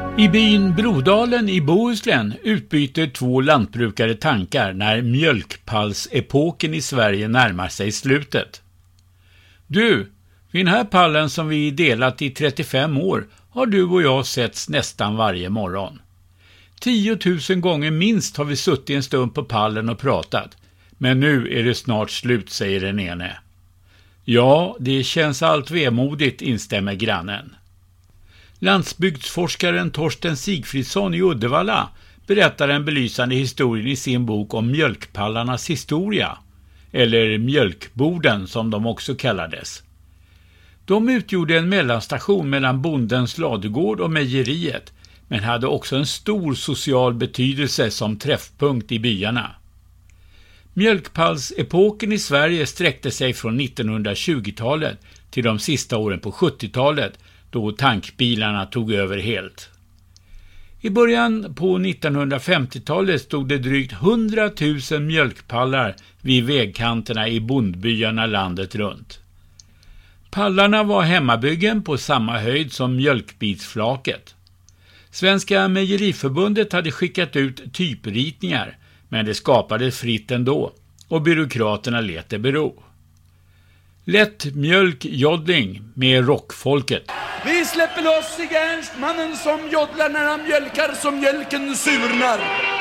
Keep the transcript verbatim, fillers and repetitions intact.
I byn Brodalen i Bohuslän utbyter två lantbrukare tankar när mjölkpallsepoken i Sverige närmar sig slutet. Du, vid den här pallen som vi delat i trettiofem år har du och jag setts nästan varje morgon. tiotusen gånger minst har vi suttit en stund på pallen och pratat. Men nu är det snart slut, säger den ene. Ja, det känns allt vemodigt, instämmer grannen. Landsbygdsforskaren Torsten Sigfridsson i Uddevalla berättar en belysande historia i sin bok om mjölkpallarnas historia, eller mjölkborden som de också kallades. De utgjorde en mellanstation mellan bondens ladugård och mejeriet, men hade också en stor social betydelse som träffpunkt i byarna. Mjölkpallsepoken i Sverige sträckte sig från nittonhundratjugotalet till de sista åren på sjuttiotalet, då tankbilarna tog över helt. I början på nittonhundrafemtiotalet stod det drygt hundratusen mjölkpallar vid vägkanterna i bondbyarna landet runt. Pallarna var hemmabyggen på samma höjd som mjölkbitsflaket. Svenska mejeriförbundet hade skickat ut typritningar, men det skapades fritt ändå och byråkraterna lät det bero. Lätt mjölkjoddling med rockfolket. Vi släpper loss i Ernst, mannen som joddlar när han mjölkar som mjölken surnar.